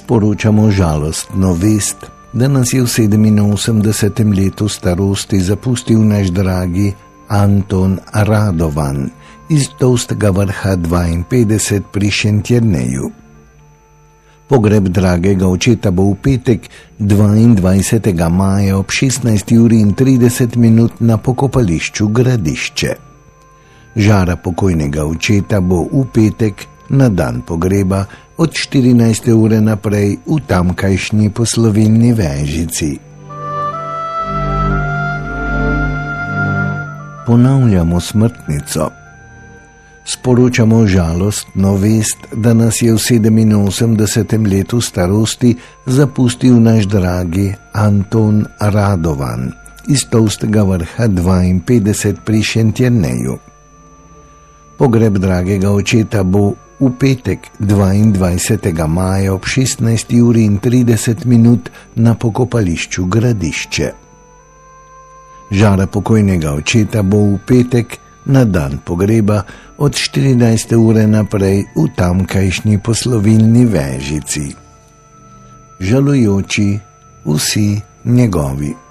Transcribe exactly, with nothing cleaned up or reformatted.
sporočamo žalostno vest, da nas je v sedeminosemdesetem letu starosti zapustil naš dragi Anton Radovan iz Tolstega vrha dvainpetdeset pri Šentjerneju. Pogreb dragega očeta bo v petek dvaindvajsetega maja ob šestnajsti uri in trideset minut na pokopališču Gradišče. Žara pokojnega očeta bo v petek na dan pogreba od štirinajste ure naprej v tamkajšnji poslovilni Vežici. Ponavljamo smrtnico. Sporočamo žalostno vest, da nas je v sedeminosemdesetem letu starosti zapustil naš dragi Anton Radovan iz Tolstega vrha dvainpetdeset pri Šentjerneju. Pogreb dragega očeta bo v petek dvaindvajsetega maja ob šestnajsti uri in trideset minut na pokopališču Gradišče. Žara pokojnega očeta bo v petek na dan pogreba od štirinajste ure naprej v tamkajšnji poslovilni Vežici. Žalujoči vsi njegovi.